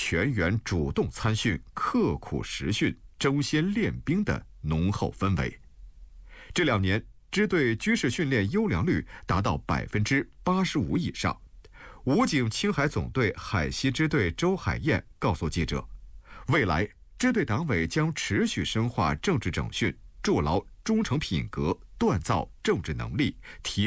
全员主动参训、刻苦实训、争先练兵的浓厚氛围。这2年，支队军事训练优良率达到85%以上。武警青海总队海西支队周海燕告诉记者，未来支队党委将持续深化政治整训，筑牢忠诚品格，锻造政治能力，提